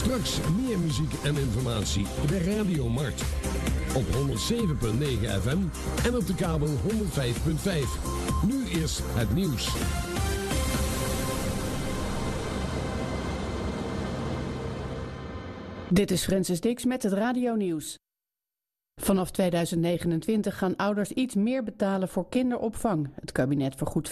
Straks meer muziek en informatie bij Radio Mart. Op 107.9 FM en op de kabel 105.5. Nu eerst het nieuws. Dit is Francis Dix met het radionieuws. Vanaf 2029 gaan ouders iets meer betalen voor kinderopvang. Het kabinet vergoedt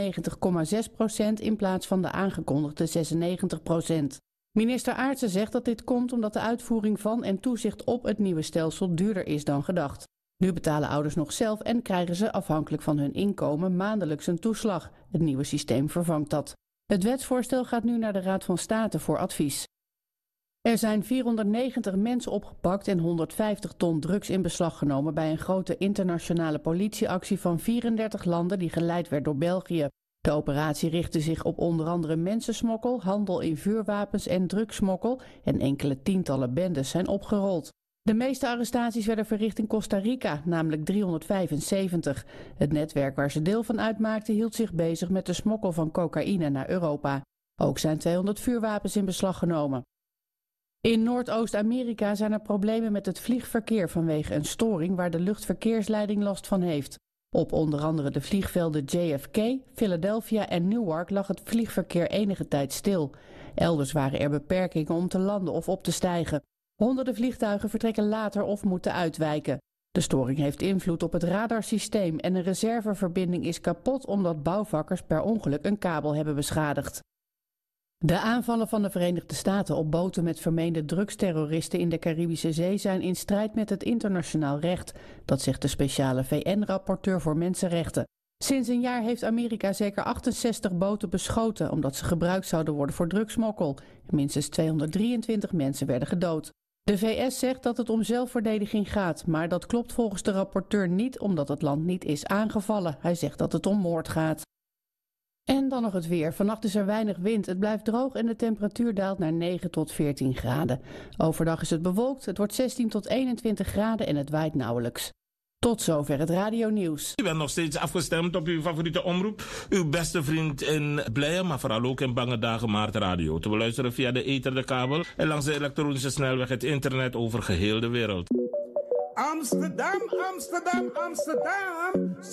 95,6% in plaats van de aangekondigde 96%. Minister Aartsen zegt dat dit komt omdat de uitvoering van en toezicht op het nieuwe stelsel duurder is dan gedacht. Nu betalen ouders nog zelf en krijgen ze afhankelijk van hun inkomen maandelijks een toeslag. Het nieuwe systeem vervangt dat. Het wetsvoorstel gaat nu naar de Raad van State voor advies. Er zijn 490 mensen opgepakt en 150 ton drugs in beslag genomen bij een grote internationale politieactie van 34 landen die geleid werd door België. De operatie richtte zich op onder andere mensensmokkel, handel in vuurwapens en drugssmokkel en enkele tientallen bendes zijn opgerold. De meeste arrestaties werden verricht in Costa Rica, namelijk 375. Het netwerk waar ze deel van uitmaakten hield zich bezig met de smokkel van cocaïne naar Europa. Ook zijn 200 vuurwapens in beslag genomen. In Noordoost-Amerika zijn er problemen met het vliegverkeer vanwege een storing waar de luchtverkeersleiding last van heeft. Op onder andere de vliegvelden JFK, Philadelphia en Newark lag het vliegverkeer enige tijd stil. Elders waren er beperkingen om te landen of op te stijgen. Honderden vliegtuigen vertrekken later of moeten uitwijken. De storing heeft invloed op het radarsysteem en een reserveverbinding is kapot omdat bouwvakkers per ongeluk een kabel hebben beschadigd. De aanvallen van de Verenigde Staten op boten met vermeende drugsterroristen in de Caribische Zee zijn in strijd met het internationaal recht. Dat zegt de speciale VN-rapporteur voor mensenrechten. Sinds een jaar heeft Amerika zeker 68 boten beschoten omdat ze gebruikt zouden worden voor drugssmokkel. Minstens 223 mensen werden gedood. De VS zegt dat het om zelfverdediging gaat, maar dat klopt volgens de rapporteur niet omdat het land niet is aangevallen. Hij zegt dat het om moord gaat. En dan nog het weer. Vannacht is er weinig wind. Het blijft droog en de temperatuur daalt naar 9 tot 14 graden. Overdag is het bewolkt. Het wordt 16 tot 21 graden en het waait nauwelijks. Tot zover het radionieuws. U bent nog steeds afgestemd op uw favoriete omroep. Uw beste vriend in blije, maar vooral ook in bange dagen Maart Radio. Te beluisteren via de ether, de kabel en langs de elektronische snelweg het internet over geheel de wereld. Amsterdam, Amsterdam, Amsterdam.